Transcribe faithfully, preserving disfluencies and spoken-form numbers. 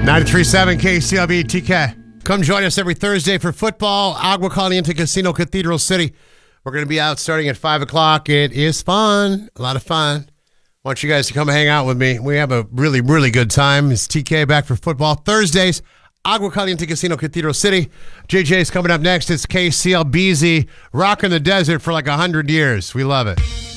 ninety-three point seven K C L B T K. Come join us every Thursday for football. Agua Caliente Casino, Cathedral City. We're going to be out starting at five o'clock. It is fun. A lot of fun. I want you guys to come hang out with me. We have a really, really good time. It's T K back for football. Thursdays, Agua Caliente Casino, Cathedral City. J J's coming up next. It's K C L B Z, rocking the desert for like one hundred years. We love it.